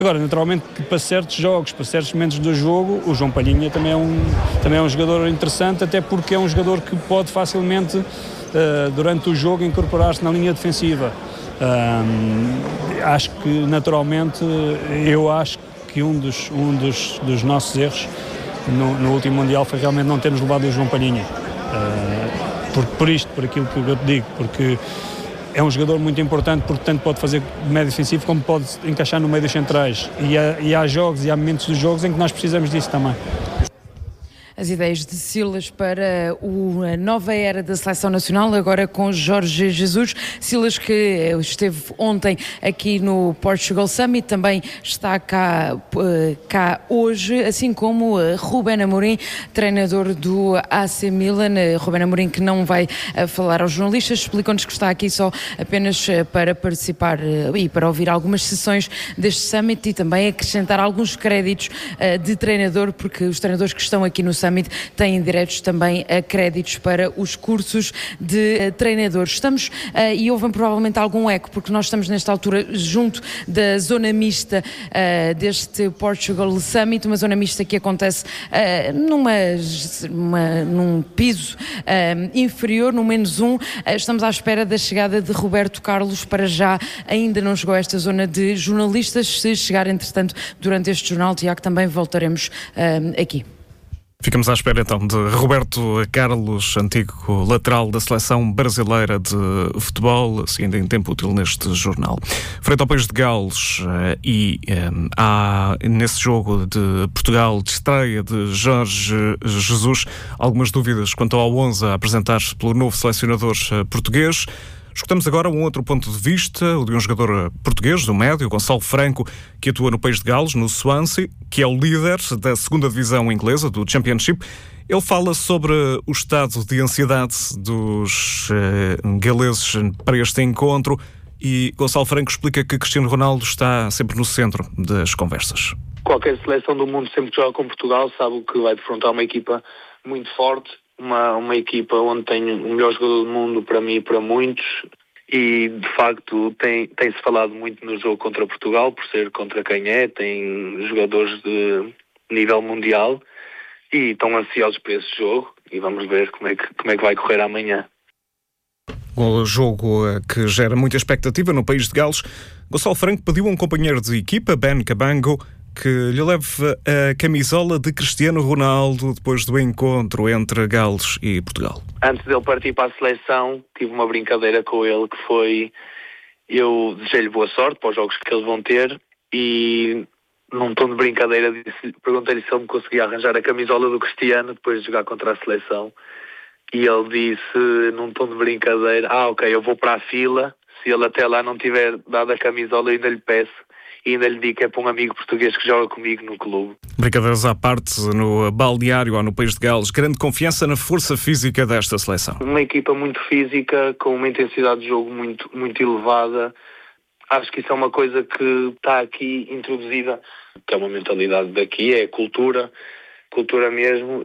Agora, naturalmente, que para certos jogos, para certos momentos do jogo, o João Palhinha também é um jogador interessante, até porque é um jogador que pode facilmente, durante o jogo, incorporar-se na linha defensiva. Acho que, naturalmente, eu acho que um dos nossos erros no último Mundial foi realmente não termos levado o João Palhinha. Por aquilo que eu te digo, porque é um jogador muito importante, porque tanto pode fazer médio defensivo como pode encaixar no meio dos centrais. E há jogos e há momentos dos jogos em que nós precisamos disso também. As ideias de Silas para a nova era da Seleção Nacional, agora com Jorge Jesus. Silas, que esteve ontem aqui no Portugal Summit, também está cá hoje, assim como Ruben Amorim, treinador do AC Milan. Ruben Amorim, que não vai falar aos jornalistas, explicam-nos que está aqui só apenas para participar e para ouvir algumas sessões deste Summit e também acrescentar alguns créditos de treinador, porque os treinadores que estão aqui no Summit têm direitos também a créditos para os cursos de treinadores. Estamos, e houve provavelmente algum eco, porque nós estamos nesta altura junto da zona mista deste Portugal Summit, uma zona mista que acontece num piso inferior, no -1. Estamos à espera da chegada de Roberto Carlos. Para já ainda não chegou a esta zona de jornalistas. Se chegar, entretanto, durante este jornal, Tiago, também voltaremos aqui. Ficamos à espera então de Roberto Carlos, antigo lateral da seleção brasileira de futebol, ainda em tempo útil neste jornal. Frente ao país de Gales, há nesse jogo de Portugal, de estreia de Jorge Jesus, algumas dúvidas quanto ao 11 a apresentar pelo novo selecionador português. Escutamos agora um outro ponto de vista, o de um jogador português, do médio, Gonçalo Franco, que atua no país de Gales, no Swansea, que é o líder da segunda divisão inglesa, do Championship. Ele fala sobre o estado de ansiedade dos galeses para este encontro e Gonçalo Franco explica que Cristiano Ronaldo está sempre no centro das conversas. Qualquer seleção do mundo, sempre que joga com Portugal, sabe que vai defrontar uma equipa muito forte. Uma equipa onde tem o melhor jogador do mundo para mim e para muitos, e de facto tem-se falado muito no jogo contra Portugal, por ser contra quem é, tem jogadores de nível mundial e estão ansiosos para esse jogo e vamos ver como é que vai correr amanhã. O jogo que gera muita expectativa no país de Gales. Gonçalo Franco pediu a um companheiro de equipa, Ben Cabango, que lhe leve a camisola de Cristiano Ronaldo depois do encontro entre Gales e Portugal. Antes dele partir para a seleção, tive uma brincadeira com ele que foi, eu desejei-lhe boa sorte para os jogos que eles vão ter e num tom de brincadeira perguntei-lhe se ele me conseguia arranjar a camisola do Cristiano depois de jogar contra a seleção e ele disse num tom de brincadeira, ok, eu vou para a fila, se ele até lá não tiver dado a camisola eu ainda lhe peço. E ainda lhe digo que é para um amigo português que joga comigo no clube. Brincadeiras à parte, no balneário ou no país de Gales, grande confiança na força física desta seleção. Uma equipa muito física, com uma intensidade de jogo muito, muito elevada. Acho que isso é uma coisa que está aqui introduzida, que é uma mentalidade daqui, é cultura mesmo,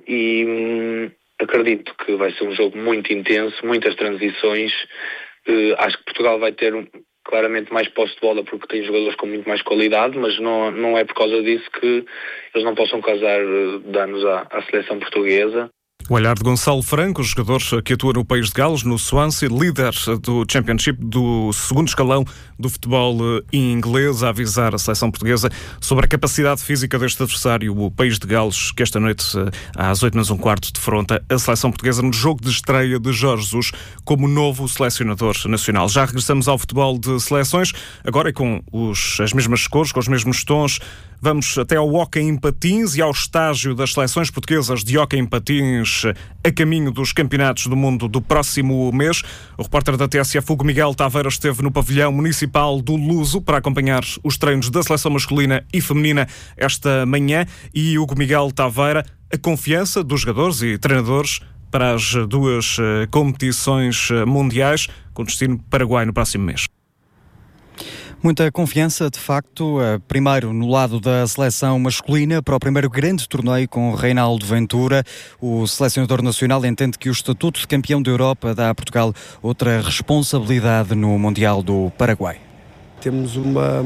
e acredito que vai ser um jogo muito intenso, muitas transições. Acho que Portugal vai ter claramente mais posse de bola porque tem jogadores com muito mais qualidade, mas não é por causa disso que eles não possam causar danos à seleção portuguesa. O olhar de Gonçalo Franco, jogador que atua no país de Gales, no Swansea, líder do Championship, do segundo escalão do futebol inglês, a avisar a seleção portuguesa sobre a capacidade física deste adversário, o país de Gales, que esta noite, às 8h15, defronta a seleção portuguesa no jogo de estreia de Jorge Jesus como novo selecionador nacional. Já regressamos ao futebol de seleções, agora com as mesmas cores, com os mesmos tons. Vamos até ao hóquei em patins e ao estágio das seleções portuguesas de hóquei em patins a caminho dos campeonatos do mundo do próximo mês. O repórter da TSF, Hugo Miguel Taveira, esteve no pavilhão municipal do Luso para acompanhar os treinos da seleção masculina e feminina esta manhã. E Hugo Miguel Taveira, a confiança dos jogadores e treinadores para as duas competições mundiais com destino Paraguai no próximo mês. Muita confiança, de facto, primeiro no lado da seleção masculina, para o primeiro grande torneio com Reinaldo Ventura. O selecionador nacional entende que o estatuto de campeão da Europa dá a Portugal outra responsabilidade no Mundial do Paraguai. Temos uma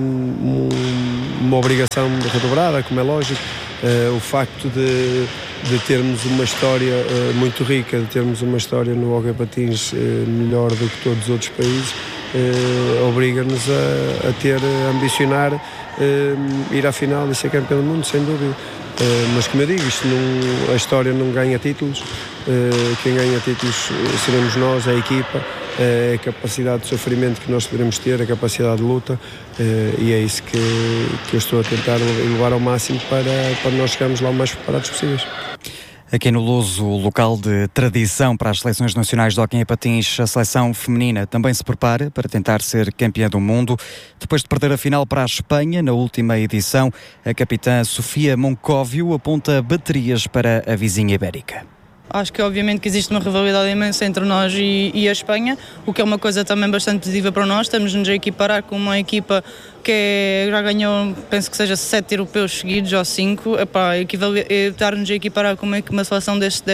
obrigação redobrada, como é lógico. O facto de termos uma história muito rica, de termos uma história no hóquei patins melhor do que todos os outros países, obriga-nos a ambicionar ir à final e ser campeão do mundo, sem dúvida. Mas como eu digo, a história não ganha títulos. Quem ganha títulos seremos nós, a equipa, a capacidade de sofrimento que nós poderemos ter, a capacidade de luta, e é isso que eu estou a tentar levar ao máximo para nós chegarmos lá o mais preparados possíveis. Aqui no Luso, o local de tradição para as seleções nacionais de hóquei em patins, a seleção feminina também se prepara para tentar ser campeã do mundo. Depois de perder a final para a Espanha, na última edição, a capitã Sofia Moncóvio aponta baterias para a vizinha ibérica. Acho que obviamente que existe uma rivalidade imensa entre nós e a Espanha, o que é uma coisa também bastante positiva para nós. Estamos-nos a equiparar com uma equipa que já ganhou, penso que seja 7 europeus seguidos ou 5. Estar-nos a equiparar com uma seleção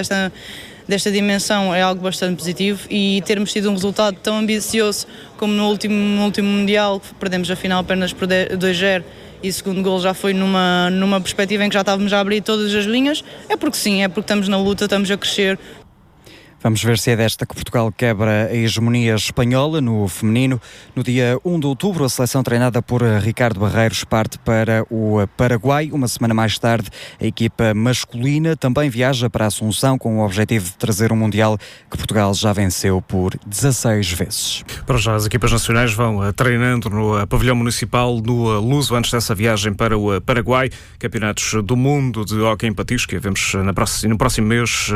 desta dimensão é algo bastante positivo, e termos tido um resultado tão ambicioso como no último Mundial, perdemos a final apenas por 2-0, e o segundo gol já foi numa perspectiva em que já estávamos a abrir todas as linhas. É porque sim, é porque estamos na luta, estamos a crescer. Vamos ver se é desta que Portugal quebra a hegemonia espanhola no feminino. No dia 1 de outubro, a seleção treinada por Ricardo Barreiros parte para o Paraguai. Uma semana mais tarde, a equipa masculina também viaja para a Assunção com o objetivo de trazer um Mundial que Portugal já venceu por 16 vezes. Para já, as equipas nacionais vão treinando no pavilhão municipal no Luso antes dessa viagem para o Paraguai. Campeonatos do mundo de hóquei em patins que vemos no próximo mês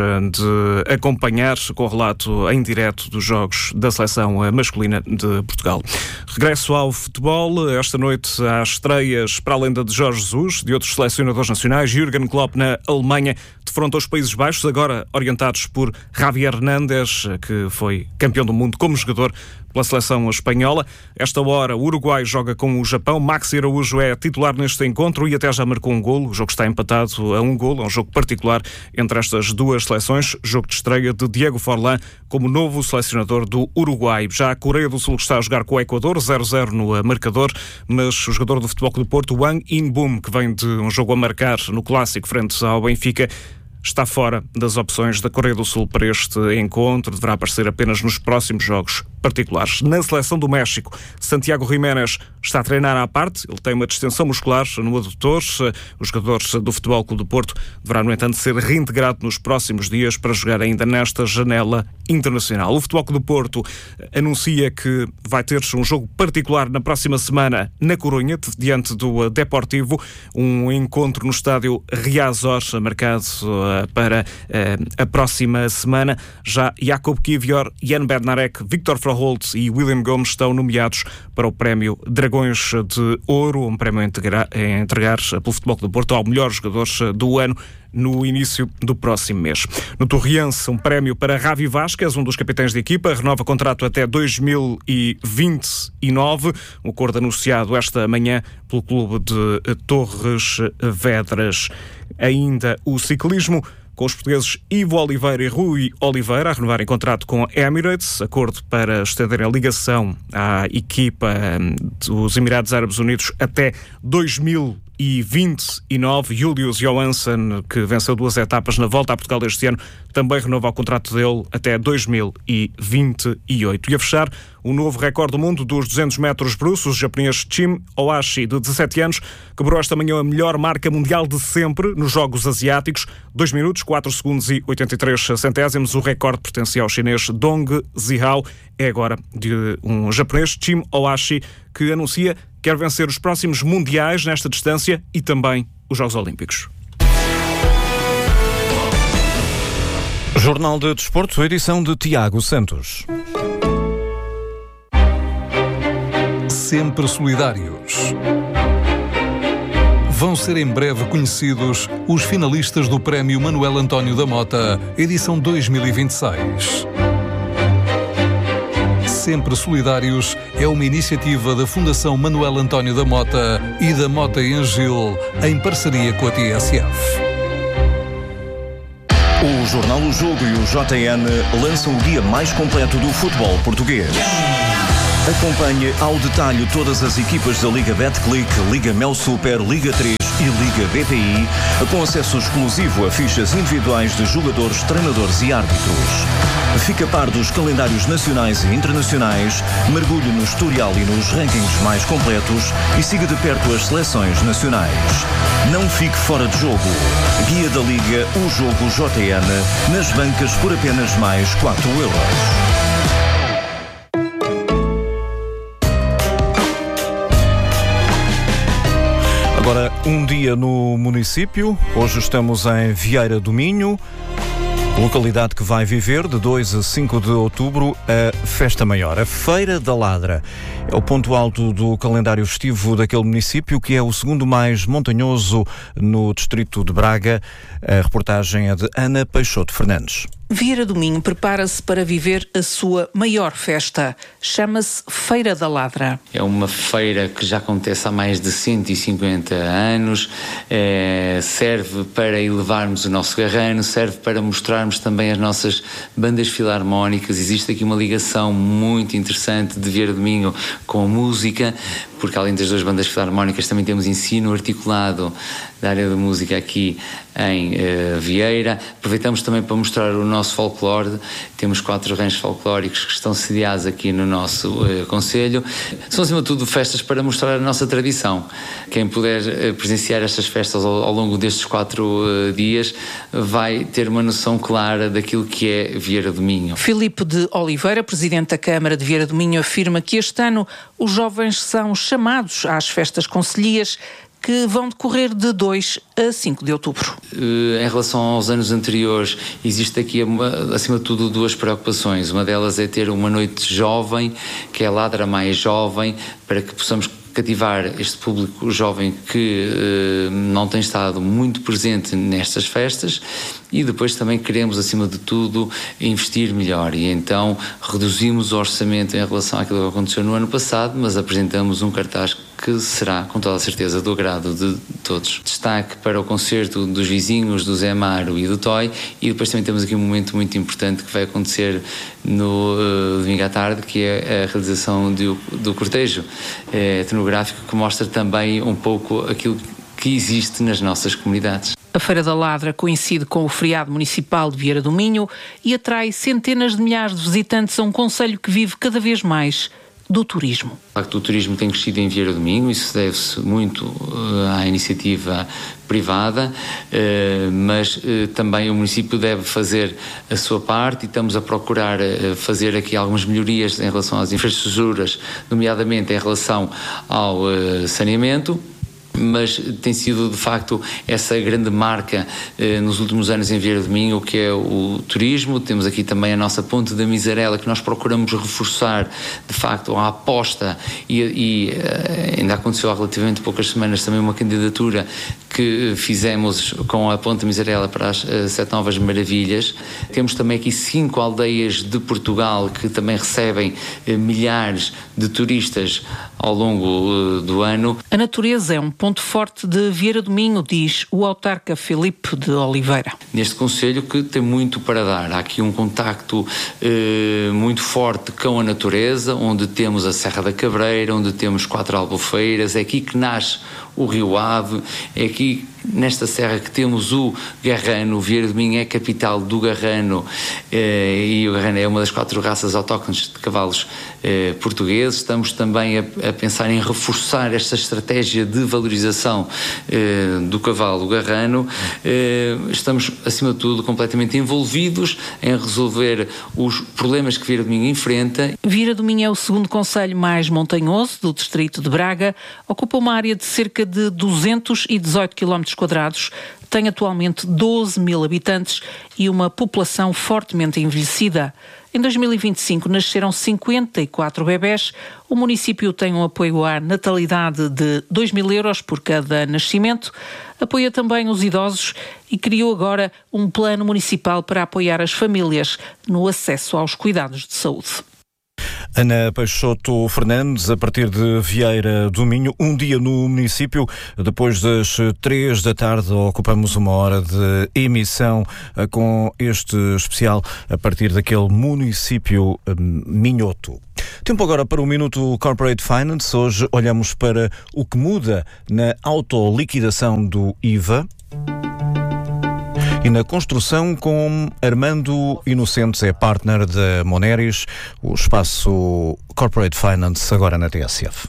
de acompanhar com o relato em direto dos jogos da seleção masculina de Portugal. Regresso ao futebol. Esta noite há estreias para além da de Jorge Jesus, de outros selecionadores nacionais. Jürgen Klopp na Alemanha defronta os Países Baixos, agora orientados por Javier Hernández, que foi campeão do mundo como jogador pela seleção espanhola. Esta hora, o Uruguai joga com o Japão. Maxi Araújo é titular neste encontro e até já marcou um golo. O jogo está empatado a 1 golo. É um jogo particular entre estas duas seleções. Jogo de estreia de Diego Forlán como novo selecionador do Uruguai. Já a Coreia do Sul está a jogar com o Equador, 0-0 no marcador, mas o jogador do Futebol Clube do Porto, Wang In-boom, que vem de um jogo a marcar no clássico frente ao Benfica, está fora das opções da Coreia do Sul para este encontro. Deverá aparecer apenas nos próximos jogos particulares. Na seleção do México, Santiago Jiménez está a treinar à parte. Ele tem uma distensão muscular no adutor. O jogador do Futebol Clube do Porto deverá, no entanto, ser reintegrado nos próximos dias para jogar ainda nesta janela internacional. O Futebol Clube do Porto anuncia que vai ter um jogo particular na próxima semana na Corunha, diante do Deportivo. Um encontro no estádio Riazor, marcado para a próxima semana. Já Jakub Kivior, Jan Bednarek, Viktor Froholt e William Gomes estão nomeados para o prémio Dragões de Ouro, um prémio a entregar pelo Futebol Clube do Porto ao melhor jogador do ano no início do próximo mês. No Torriense, um prémio para Ravi Vázquez, um dos capitães da equipa, renova contrato até 2029, um acordo anunciado esta manhã pelo clube de Torres Vedras. Ainda o ciclismo, com os portugueses Ivo Oliveira e Rui Oliveira a renovarem contrato com a Emirates, acordo para estender a ligação à equipa dos Emirados Árabes Unidos até 2029. Julius Johansson, que venceu 2 etapas na Volta a Portugal este ano, também renova o contrato dele até 2028. E a fechar, o novo recorde do mundo dos 200 metros bruscos, o japonês Chim Ohashi, de 17 anos, quebrou esta manhã a melhor marca mundial de sempre nos Jogos Asiáticos, 2 minutos, 4 segundos e 83 centésimos. O recorde pertencia ao chinês Dong Zihao. É agora de um japonês, Chim Ohashi, que anuncia que quer vencer os próximos mundiais nesta distância e também os Jogos Olímpicos. Jornal de Desporto, edição de Tiago Santos. Sempre solidários. Vão ser em breve conhecidos os finalistas do Prémio Manuel António da Mota, edição 2026. Sempre Solidários é uma iniciativa da Fundação Manuel António da Mota e da Mota em Gil, em parceria com a TSF. O Jornal O Jogo e o JN lançam o dia mais completo do futebol português. Acompanhe ao detalhe todas as equipas da Liga Betclic, Liga Mel Super, Liga 3 e Liga BPI, com acesso exclusivo a fichas individuais de jogadores, treinadores e árbitros. Fique a par dos calendários nacionais e internacionais, mergulhe no historial e nos rankings mais completos e siga de perto as seleções nacionais. Não fique fora de jogo. Guia da Liga, o jogo JN, nas bancas por apenas mais 4 €. Agora, um dia no município. Hoje estamos em Vieira do Minho, localidade que vai viver de 2 a 5 de outubro a Festa Maior. A Feira da Ladra é o ponto alto do calendário festivo daquele município, que é o segundo mais montanhoso no distrito de Braga. A reportagem é de Ana Peixoto Fernandes. Vieira do Minho prepara-se para viver a sua maior festa. Chama-se Feira da Ladra. É uma feira que já acontece há mais de 150 anos, serve para elevarmos o nosso garrano, serve para mostrarmos também as nossas bandas filarmónicas. Existe aqui uma ligação muito interessante de Vieira do Minho com a música, porque além das 2 bandas filarmónicas também temos ensino articulado da área da música aqui em Vieira. Aproveitamos também para mostrar o nosso folclore. Temos 4 ranchos folclóricos que estão sediados aqui no nosso concelho. São, acima de tudo, festas para mostrar a nossa tradição. Quem puder presenciar estas festas ao longo destes 4 dias vai ter uma noção clara daquilo que é Vieira do Minho. Filipe de Oliveira, presidente da Câmara de Vieira do Minho, afirma que este ano os jovens são chamados às festas concelhias, que vão decorrer de 2 a 5 de outubro. Em relação aos anos anteriores, existe aqui, acima de tudo, 2 preocupações. Uma delas é ter uma noite jovem, que é a Ladra mais jovem, para que possamos cativar este público jovem que não tem estado muito presente nestas festas, e depois também queremos, acima de tudo, investir melhor, e então reduzimos o orçamento em relação àquilo que aconteceu no ano passado, mas apresentamos um cartaz que será, com toda a certeza, do agrado de todos. Destaque para o concerto dos vizinhos, do Zé Maro e do Toy, e depois também temos aqui um momento muito importante que vai acontecer no domingo à tarde, que é a realização do cortejo etnográfico, que mostra também um pouco aquilo que existe nas nossas comunidades. A Feira da Ladra coincide com o feriado municipal de Vieira do Minho e atrai centenas de milhares de visitantes a um concelho que vive cada vez mais do turismo. De facto, o turismo tem crescido em Vieira do Minho, isso deve-se muito à iniciativa privada, mas também o município deve fazer a sua parte, e estamos a procurar fazer aqui algumas melhorias em relação às infraestruturas, nomeadamente em relação ao saneamento. Mas tem sido, de facto, essa grande marca nos últimos anos em Vieira do Minho, que é o turismo. Temos aqui também a nossa Ponte da Miserela, que nós procuramos reforçar, de facto, a aposta, e ainda aconteceu há relativamente poucas semanas também uma candidatura que fizemos com a Ponte da Miserela para as 7 Novas Maravilhas. Temos também aqui 5 aldeias de Portugal que também recebem milhares de turistas ao longo do ano. A natureza é um ponto forte de Vieira do Minho, diz o autarca Filipe de Oliveira. Neste concelho que tem muito para dar. Há aqui um contacto muito forte com a natureza, onde temos a Serra da Cabreira, onde temos 4 albufeiras. É aqui que nasce o Rio Ave, é aqui nesta serra que temos o Garrano. O Vieira do Minho é a capital do Garrano, e o Garrano é uma das 4 raças autóctones de cavalos portugueses. Estamos também a pensar em reforçar esta estratégia de valorização do cavalo Garrano. Estamos, acima de tudo, completamente envolvidos em resolver os problemas que Vieira do Minho enfrenta. Vieira do Minho é o segundo concelho mais montanhoso do distrito de Braga, ocupa uma área de cerca de 218 km², tem atualmente 12 mil habitantes e uma população fortemente envelhecida. Em 2025 nasceram 54 bebés. O município tem um apoio à natalidade de 2.000 euros por cada nascimento. Apoia também os idosos e criou agora um plano municipal para apoiar as famílias no acesso aos cuidados de saúde. Ana Peixoto Fernandes, a partir de Vieira do Minho, um dia no município. Depois das 3 da tarde ocupamos uma hora de emissão com este especial a partir daquele município minhoto. Tempo agora para o Minuto Corporate Finance. Hoje olhamos para o que muda na autoliquidação do IVA e na construção, com Armando Inocentes, é partner da Moneris, o espaço Corporate Finance agora na TSF.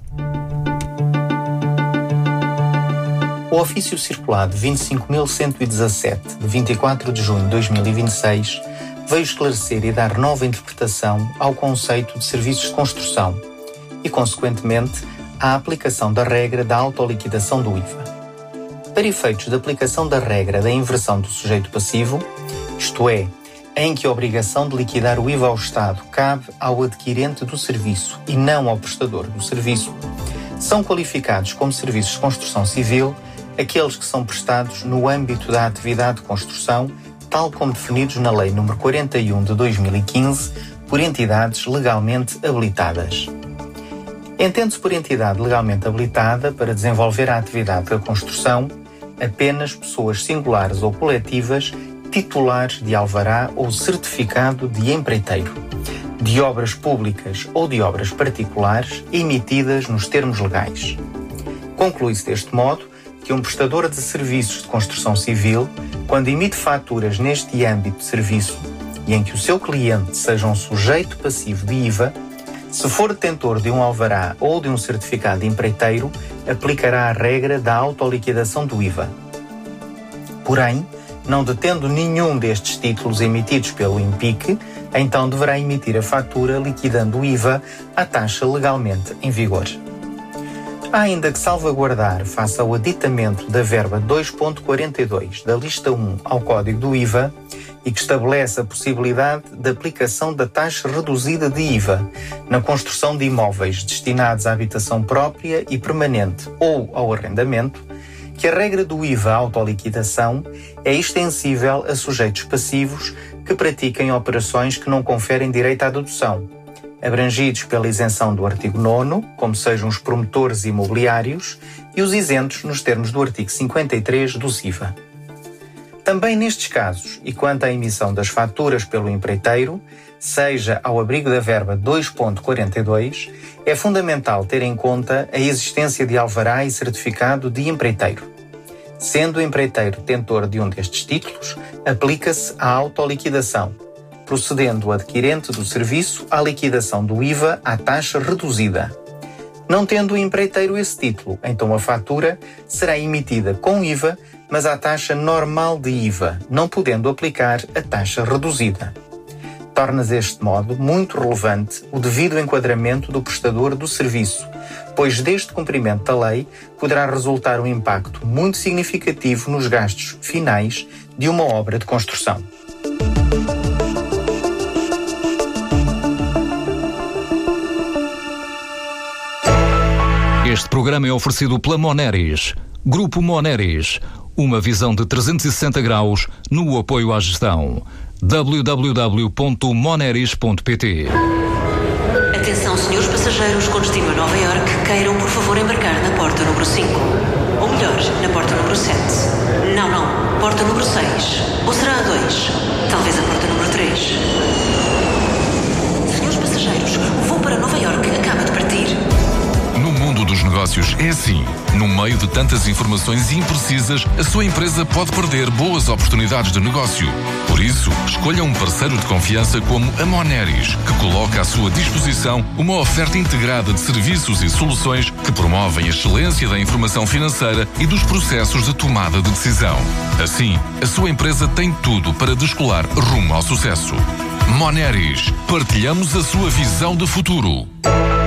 O ofício circulado 25.117, de 24 de junho de 2026, veio esclarecer e dar nova interpretação ao conceito de serviços de construção e, consequentemente, à aplicação da regra da autoliquidação do IVA. Para efeitos de aplicação da regra da inversão do sujeito passivo, isto é, em que a obrigação de liquidar o IVA ao Estado cabe ao adquirente do serviço e não ao prestador do serviço, são qualificados como serviços de construção civil aqueles que são prestados no âmbito da atividade de construção, tal como definidos na Lei nº 41 de 2015, por entidades legalmente habilitadas. Entende-se por entidade legalmente habilitada para desenvolver a atividade da construção apenas pessoas singulares ou coletivas titulares de alvará ou certificado de empreiteiro, de obras públicas ou de obras particulares emitidas nos termos legais. Conclui-se deste modo que um prestador de serviços de construção civil, quando emite faturas neste âmbito de serviço e em que o seu cliente seja um sujeito passivo de IVA, se for detentor de um alvará ou de um certificado de empreiteiro, aplicará a regra da autoliquidação do IVA. Porém, não detendo nenhum destes títulos emitidos pelo INPIC, então deverá emitir a fatura liquidando o IVA à taxa legalmente em vigor. Há ainda que salvaguardar, face ao aditamento da verba 2.42 da lista 1 ao Código do IVA e que estabelece a possibilidade de aplicação da taxa reduzida de IVA na construção de imóveis destinados à habitação própria e permanente ou ao arrendamento, que a regra do IVA autoliquidação é extensível a sujeitos passivos que pratiquem operações que não conferem direito à dedução, abrangidos pela isenção do artigo 9º, como sejam os promotores imobiliários, e os isentos nos termos do artigo 53 do SIVA. Também nestes casos, e quanto à emissão das faturas pelo empreiteiro, seja ao abrigo da verba 2.42, é fundamental ter em conta a existência de alvará e certificado de empreiteiro. Sendo o empreiteiro detentor de um destes títulos, aplica-se a autoliquidação, procedendo o adquirente do serviço à liquidação do IVA à taxa reduzida. Não tendo o empreiteiro esse título, então a fatura será emitida com IVA, mas à taxa normal de IVA, não podendo aplicar a taxa reduzida. Torna-se deste modo muito relevante o devido enquadramento do prestador do serviço, pois deste cumprimento da lei poderá resultar um impacto muito significativo nos gastos finais de uma obra de construção. Este programa é oferecido pela Moneris. Grupo Moneris. Uma visão de 360 graus no apoio à gestão. www.moneris.pt. Atenção, senhores passageiros com destino a Nova Iorque, queiram por favor embarcar na porta número 5. Ou melhor, na porta número 7. Não, porta número 6. Ou será a 2? Talvez a porta número 3. Senhores passageiros, o voo para Nova Iorque acaba de partir. No mundo dos negócios é assim. No meio de tantas informações imprecisas, a sua empresa pode perder boas oportunidades de negócio. Por isso, escolha um parceiro de confiança como a Moneris, que coloca à sua disposição uma oferta integrada de serviços e soluções que promovem a excelência da informação financeira e dos processos de tomada de decisão. Assim, a sua empresa tem tudo para descolar rumo ao sucesso. Moneris, partilhamos a sua visão de futuro.